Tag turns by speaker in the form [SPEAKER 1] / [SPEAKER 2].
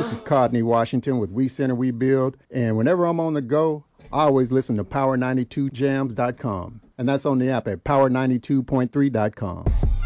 [SPEAKER 1] This is Codney Washington with We Center, We Build. And whenever I'm on the go, I always listen to Power92Jams.com. And that's on the app at Power92.3.com.